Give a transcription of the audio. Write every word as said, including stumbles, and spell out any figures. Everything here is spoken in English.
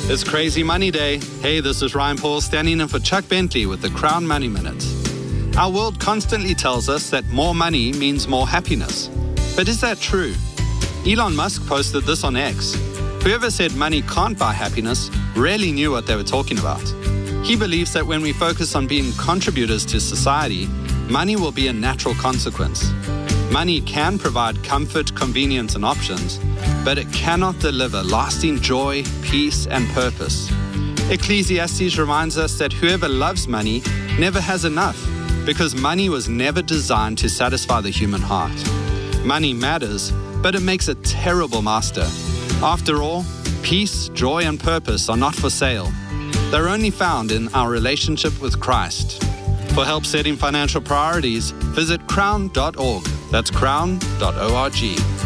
It's Crazy Money Day. Hey, this is Ryan Paul standing in for Chuck Bentley with the Crown Money Minute. Our world constantly tells us that more money means more happiness. But is that true? Elon Musk posted this on X. Whoever said money can't buy happiness really knew what they were talking about. He believes that when we focus on being contributors to society, money will be a natural consequence. Money can provide comfort, convenience, and options, but it cannot deliver lasting joy, peace, and purpose. Ecclesiastes reminds us that whoever loves money never has enough, because money was never designed to satisfy the human heart. Money matters, but it makes a terrible master. After all, peace, joy, and purpose are not for sale. They're only found in our relationship with Christ. For help setting financial priorities, visit crown dot org. That's crown dot org.